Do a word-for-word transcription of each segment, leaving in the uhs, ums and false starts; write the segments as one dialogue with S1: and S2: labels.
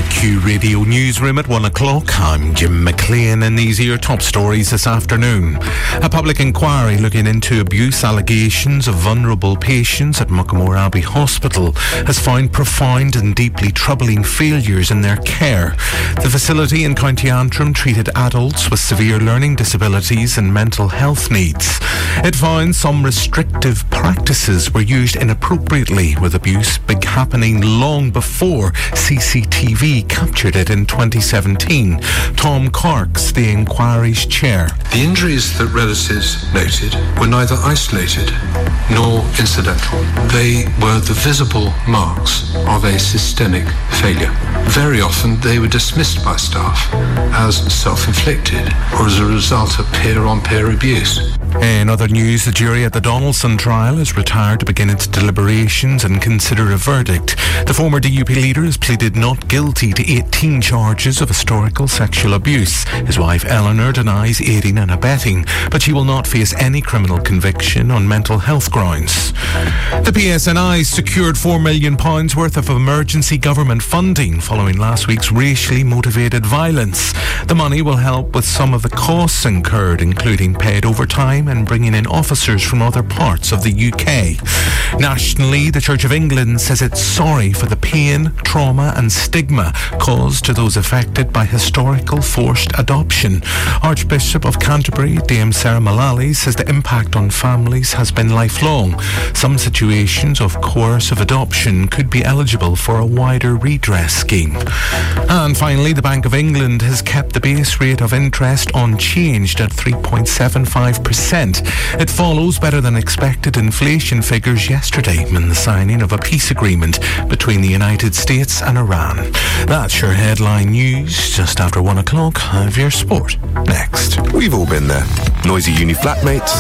S1: Q Radio Newsroom at one o'clock. I'm Jim McLean and these are your top stories this afternoon. A public inquiry looking into abuse allegations of vulnerable patients at Muckamore Abbey Hospital has found profound and deeply troubling failures in their care. The facility in County Antrim treated adults with severe learning disabilities and mental health needs. It found some restrictive practices were used inappropriately, with abuse big happening long before C C T V captured it in twenty seventeen. Tom Clark's the inquiry's chair.
S2: The injuries that relatives noted were neither isolated nor incidental. They were the visible marks of a systemic failure. Very often they were dismissed by staff as self-inflicted or as a result of peer-on-peer abuse.
S1: In other news, the jury at the Donaldson trial is retired to begin its deliberations and consider a verdict. The former D U P leader has pleaded not guilty to eighteen charges of historical sexual abuse. His wife Eleanor denies aiding and abetting, but she will not face any criminal conviction on mental health grounds. The P S N I secured four million pounds worth of emergency government funding following last week's racially motivated violence. The money will help with some of the costs incurred, including paid overtime and bringing in officers from other parts of the U K. Nationally, the Church of England says it's sorry for the pain, trauma and stigma caused to those affected by historical forced adoption. Archbishop of Canterbury, Dame Sarah Mullally, says the impact on families has been lifelong. Some situations of coercive adoption could be eligible for a wider redress scheme. And finally, the Bank of England has kept the base rate of interest unchanged at three point seven five percent. It follows better than expected inflation figures yesterday in the signing of a peace agreement between the United States and Iran. That's your headline news. Just after one o'clock, have your sport next.
S3: We've all been there. Noisy uni flatmates,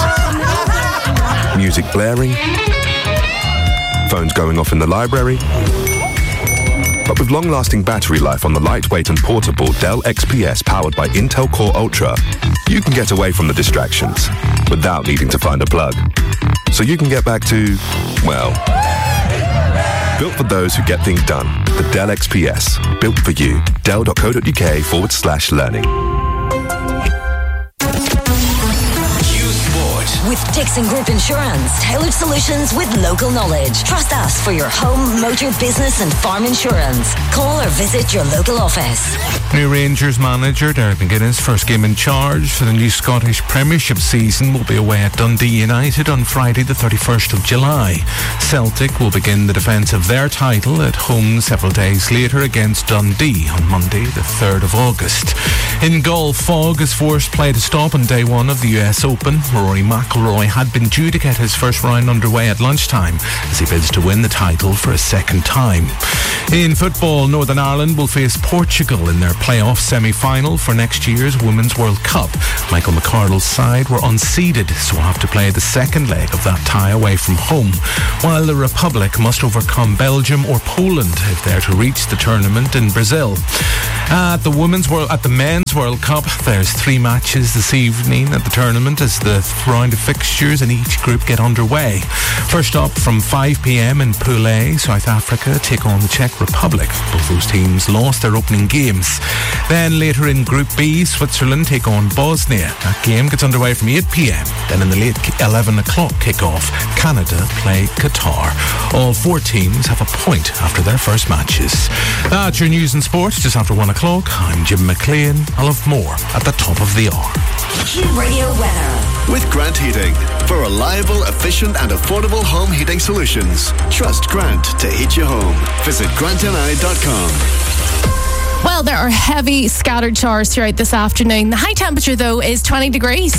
S3: music blaring, phones going off in the library. But with long-lasting battery life on the lightweight and portable Dell X P S powered by Intel Core Ultra, you can get away from the distractions without needing to find a plug. So you can get back to, well, built for those who get things done. The Dell X P S. Built for you. Dell.co.uk forward slash learning.
S4: With Dixon Group Insurance, tailored solutions with local knowledge. Trust us for your home, motor, business and farm insurance. Call or visit your local office.
S1: New Rangers manager Derek McGuinness, first game in charge for the new Scottish Premiership season, will be away at Dundee United on Friday the thirty-first of July. Celtic will begin the defence of their title at home several days later against Dundee on Monday the third of August. In golf, fog has forced play to stop on day one of the U S Open. Rory McIlroy had been due to get his first round underway at lunchtime as he bids to win the title for a second time. In football, Northern Ireland will face Portugal in their playoff semi-final for next year's Women's World Cup. Michael McCardle's side were unseeded, so will have to play the second leg of that tie away from home, while the Republic must overcome Belgium or Poland if they're to reach the tournament in Brazil. At the Women's World, at the Men's World Cup, there's three matches this evening at the tournament as the round of fixtures in each group get underway. First up from five p.m. in Pool A, South Africa take on the Czech Republic. Both those teams lost their opening games. Then later in Group B, Switzerland take on Bosnia. That game gets underway from eight p.m. Then in the late eleven o'clock kickoff, Canada play Qatar. All four teams have a point after their first matches. That's your news and sport just after one o'clock. I'm Jim McLean. I'll have more at the top of the hour.
S4: Q Radio weather.
S5: With Grant Heating. For reliable, efficient and affordable home heating solutions. Trust Grant to heat your home. Visit grant n i dot com.
S6: Well, there are heavy scattered showers throughout this afternoon. The high temperature, though, is twenty degrees.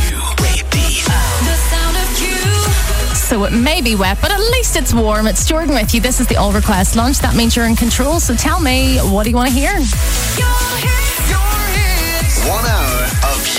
S6: So it may be wet, but at least it's warm. It's Jordan with you. This is the All Request Lunch. That means you're in control. So tell me, what do you want to hear?
S5: One hour of